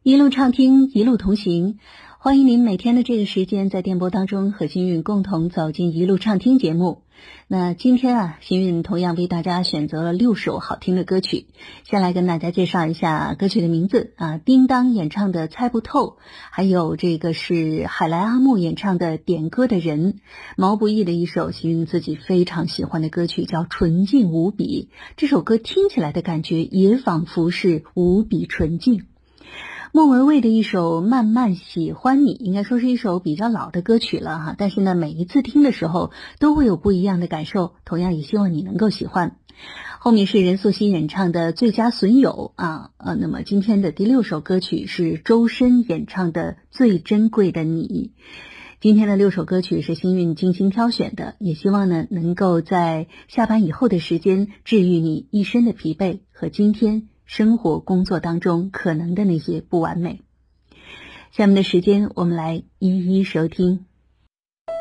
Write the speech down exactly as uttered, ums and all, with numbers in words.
一路畅听，一路同行。欢迎您每天的这个时间在电波当中和星韵共同走进一路畅听节目。那今天啊，星韵同样为大家选择了六首好听的歌曲。先来跟大家介绍一下歌曲的名字啊，叮当演唱的《猜不透》，还有这个是海莱阿木演唱的《点歌的人》，毛不易的一首星韵自己非常喜欢的歌曲叫《纯净无比》。这首歌听起来的感觉也仿佛是无比纯净。莫文蔚的一首《慢慢喜欢你》应该说是一首比较老的歌曲了哈，但是呢每一次听的时候都会有不一样的感受，同样也希望你能够喜欢。后面是任素汐演唱的《最佳损友》啊，呃，那么今天的第六首歌曲是周深演唱的《最珍贵的你》。今天的六首歌曲是星韵精心挑选的，也希望呢能够在下班以后的时间治愈你一身的疲惫和今天生活工作当中可能的那些不完美。下面的时间我们来一一收听。